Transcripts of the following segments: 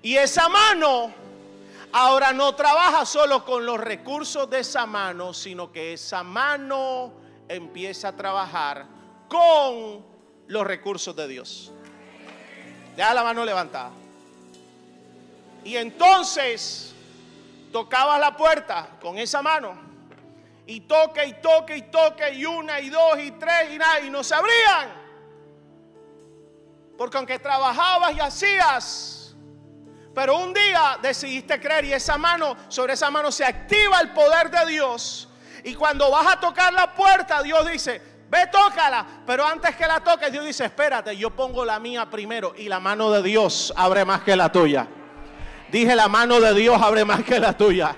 Y esa mano ahora no trabaja solo con los recursos de esa mano, sino que esa mano empieza a trabajar con los recursos de Dios. Deja la mano levantada. Y entonces tocabas la puerta con esa mano. Y toque, y toque, y toque, y una, y dos, y tres, y nada, y no se abrían. Porque aunque trabajabas y hacías, pero un día decidiste creer y esa mano, sobre esa mano se activa el poder de Dios. Y cuando vas a tocar la puerta, Dios dice, ve, tócala. Pero antes que la toques, Dios dice, espérate, yo pongo la mía primero. Y la mano de Dios abre más que la tuya. Dije, la mano de Dios abre más que la tuya.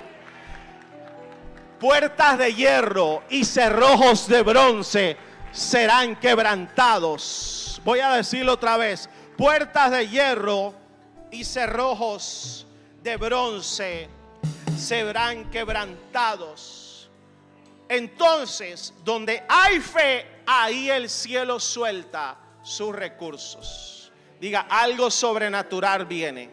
Puertas de hierro y cerrojos de bronce serán quebrantados. Voy a decirlo otra vez. Puertas de hierro y cerrojos de bronce serán quebrantados. Entonces, donde hay fe, ahí el cielo suelta sus recursos. Diga, algo sobrenatural viene.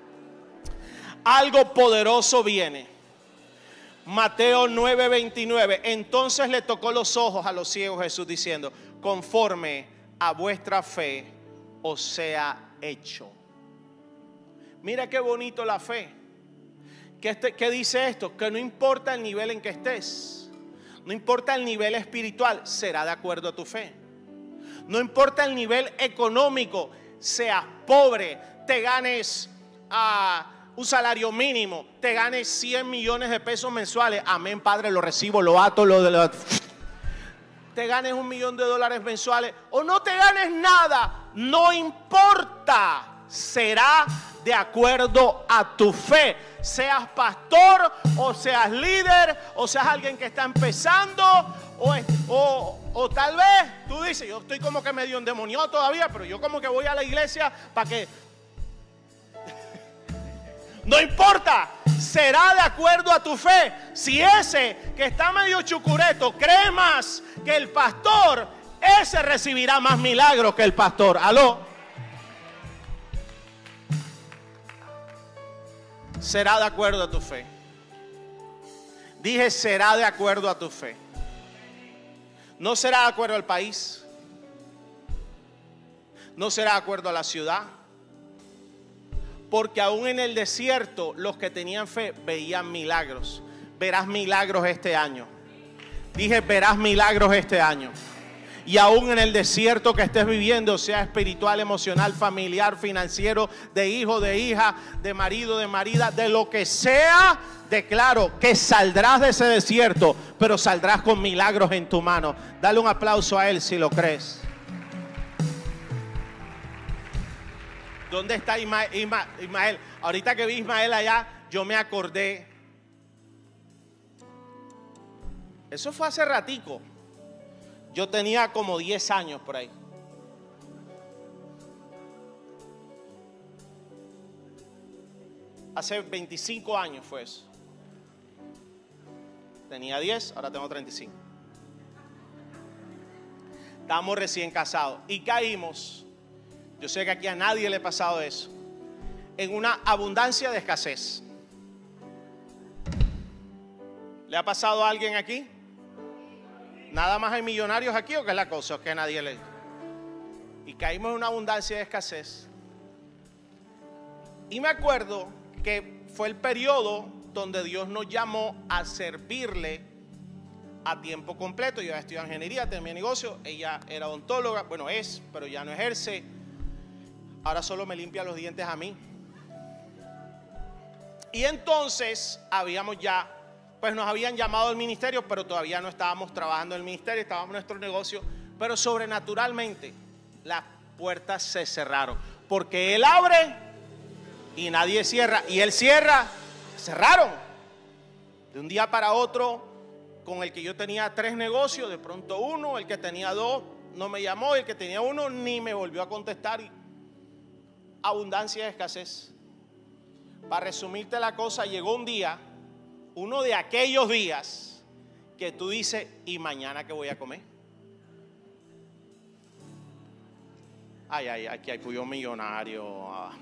Algo poderoso viene. Mateo 9:29. Entonces le tocó los ojos a los ciegos Jesús diciendo, conforme a vuestra fe os sea hecho. Mira qué bonito la fe. ¿Qué dice esto? Que no importa el nivel en que estés, no importa el nivel espiritual, será de acuerdo a tu fe. No importa el nivel económico, seas pobre, te ganes un salario mínimo, te ganes 100 millones de pesos mensuales. Amén, Padre, lo recibo, lo ato, te ganes $1 millón mensuales o no te ganes nada, no importa. Será de acuerdo a tu fe. Seas pastor o seas líder o seas alguien que está empezando o tal vez tú dices, yo estoy como que medio endemoniado todavía, pero yo como que voy a la iglesia para que... No importa, será de acuerdo a tu fe. Si ese que está medio chucureto cree más que el pastor, ese recibirá más milagros que el pastor. ¿Aló? Será de acuerdo a tu fe. Dije, será de acuerdo a tu fe. No será de acuerdo al país. No será de acuerdo a la ciudad. Porque aún en el desierto los que tenían fe veían milagros. Verás milagros este año. Dije, verás milagros este año. Y aún en el desierto que estés viviendo, sea espiritual, emocional, familiar, financiero, de hijo, de hija, de marido, de marida, de lo que sea, declaro que saldrás de ese desierto, pero saldrás con milagros en tu mano. Dale un aplauso a él si lo crees. ¿Dónde está Ismael? Ahorita que vi a Ismael allá, yo me acordé. Eso fue hace ratico. Yo tenía como 10 años por ahí. Hace 25 años fue eso. Tenía 10, ahora tengo 35. Estamos recién casados y caímos. Yo sé que aquí a nadie le ha pasado eso. En una abundancia de escasez. ¿Le ha pasado a alguien aquí? ¿Nada más hay millonarios aquí o qué es la cosa? ¿O que nadie le... Y caímos en una abundancia de escasez. Y me acuerdo que fue el periodo donde Dios nos llamó a servirle a tiempo completo. Yo estudié ingeniería, terminé negocio. Ella era odontóloga, bueno es, pero ya no ejerce. Ahora solo me limpia los dientes a mí. Y entonces habíamos ya... Pues nos habían llamado al ministerio, pero todavía no estábamos trabajando en el ministerio, estábamos en nuestro negocio. Pero sobrenaturalmente las puertas se cerraron. Porque Él abre y nadie cierra. Y Él cierra, cerraron. De un día para otro, con el que yo tenía 3 negocios, de pronto uno, el que tenía 2 no me llamó, el que tenía 1 ni me volvió a contestar. Y abundancia de escasez. Para resumirte la cosa, llegó un día... Uno de aquellos días que tú dices, ¿y mañana qué voy a comer? Ay, aquí hay pollo millonario.